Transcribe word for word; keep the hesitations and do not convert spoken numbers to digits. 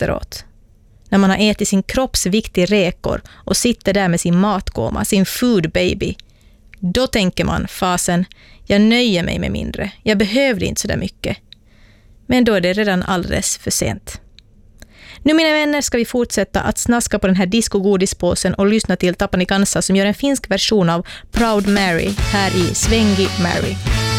efteråt. När man har ätit sin kroppsviktig räkor och sitter där med sin matgåma, sin food baby. Då tänker man, fasen, jag nöjer mig med mindre. Jag behöver inte så där mycket. Men då är det redan alldeles för sent. Nu mina vänner ska vi fortsätta att snaska på den här disco-godispåsen och lyssna till Tapani Kansa som gör en finsk version av Proud Mary här i Svengi Mary.